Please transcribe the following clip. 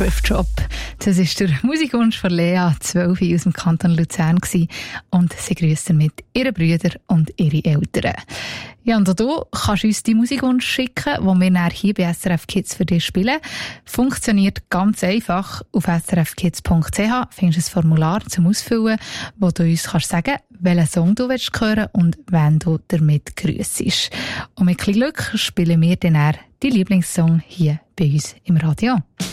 Thrift Shop. Das war der Musikwunsch von Lea, 12 aus dem Kanton Luzern gewesen. Und sie grüßt damit ihre Brüder und ihre Eltern. Ja, und auch du kannst uns die Musikwunsch schicken, die wir nachher hier bei SRF Kids für dich spielen. Funktioniert ganz einfach. Auf srfkids.ch findest du ein Formular zum Ausfüllen, wo du uns kannst sagen, welchen Song du hören willst und wen du damit grüssest. Und mit ein bisschen Glück spielen wir dann die Lieblingssong hier bei uns im Radio.